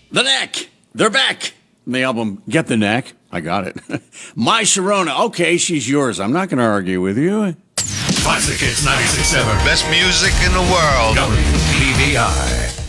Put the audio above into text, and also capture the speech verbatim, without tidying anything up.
The Knack. They're back. The album Get the Knack. I got it. My Sharona. Okay, she's yours. I'm not going to argue with you. Classic Hits ninety-six point seven. Best music in the world. W P V I.